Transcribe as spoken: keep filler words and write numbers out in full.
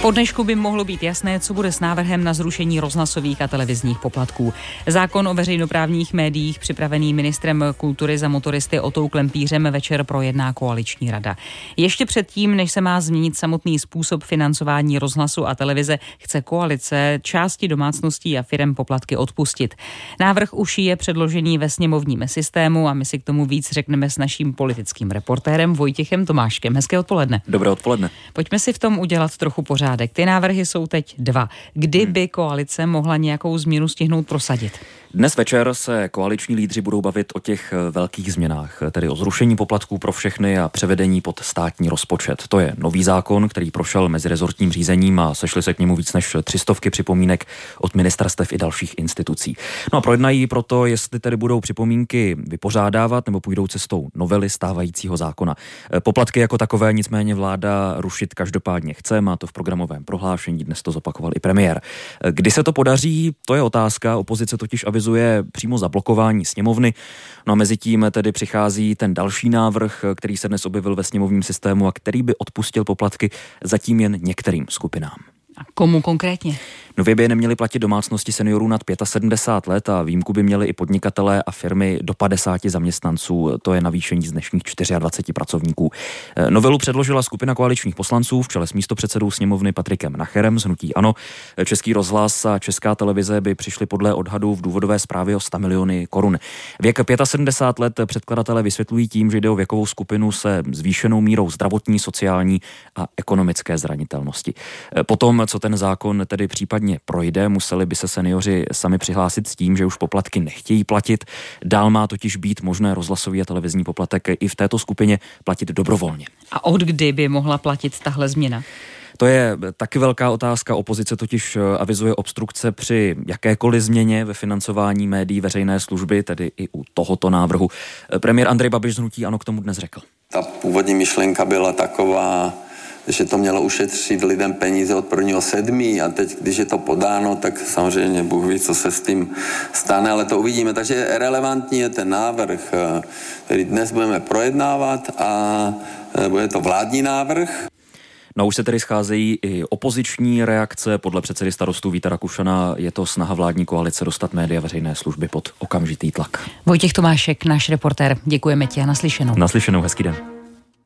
Po dnešku by mohlo být jasné, co bude s návrhem na zrušení rozhlasových a televizních poplatků. Zákon o veřejnoprávních médiích připravený ministrem kultury za motoristy Otou Klempířem večer projedná koaliční rada. Ještě předtím, než se má změnit samotný způsob financování rozhlasu a televize, chce koalice části domácností a firem poplatky odpustit. Návrh už je předložený ve sněmovním systému a my si k tomu víc řekneme s naším politickým reportérem Vojtěchem Tomáškem. Hezké odpoledne. Dobré odpoledne. Pojďme si v tom udělat trochu pořádek. Ty návrhy jsou teď dva. Kdy by koalice mohla nějakou změnu stihnout prosadit? Dnes večer se koaliční lídři budou bavit o těch velkých změnách, tedy o zrušení poplatků pro všechny a převedení pod státní rozpočet. To je nový zákon, který prošel mezirezortním řízením a sešly se k němu víc než tři stovky připomínek od ministerstev i dalších institucí. No a projednají proto, jestli tedy budou připomínky vypořádávat nebo půjdou cestou novely stávajícího zákona. Poplatky jako takové nicméně vláda rušit každopádně chce, má to v programovém prohlášení, dnes to zopakoval i premiér. Kdy se to podaří, to je otázka, opozice totiž avizuje přímo zablokování sněmovny. No a mezi tím tedy přichází ten další návrh, který se dnes objevil ve sněmovním systému a který by odpustil poplatky zatím jen některým skupinám. A komu konkrétně? Nově by neměly platit domácnosti seniorů nad sedmdesát pět let a výjimku by měly i podnikatelé a firmy do padesáti zaměstnanců. To je navýšení z dnešních dvaceti čtyř pracovníků. Novelu předložila skupina koaličních poslanců v čele s místopředsedou sněmovny Patrikem Nacherem z hnutí ANO. Český rozhlas a Česká televize by přišly podle odhadu v důvodové zprávě o sto miliony korun. Věk sedmdesát pět let předkladatelé vysvětlují tím, že jde o věkovou skupinu se zvýšenou mírou zdravotní, sociální a ekonomické zranitelnosti. Potom, co ten zákon tedy případně projde, museli by se seniori sami přihlásit s tím, že už poplatky nechtějí platit. Dál má totiž být možné rozhlasový a televizní poplatek i v této skupině platit dobrovolně. A od kdy by mohla platit tahle změna? To je taky velká otázka. Opozice totiž avizuje obstrukce při jakékoliv změně ve financování médií veřejné služby, tedy i u tohoto návrhu. Premiér Andrej Babiš z hnutí ANO k tomu dnes řekl. Ta původní myšlenka byla taková, že to mělo ušetřit lidem peníze od prvního sedmí a teď, když je to podáno, tak samozřejmě Bůh ví, co se s tím stane, ale to uvidíme. Takže relevantní je ten návrh, který dnes budeme projednávat a bude to vládní návrh. No už se tedy scházejí i opoziční reakce. Podle předsedy Starostů Víta Rakušana je to snaha vládní koalice dostat média veřejné služby pod okamžitý tlak. Vojtěch Tomášek, náš reportér, děkujeme ti a naslyšenou. Naslyšenou, hezký den.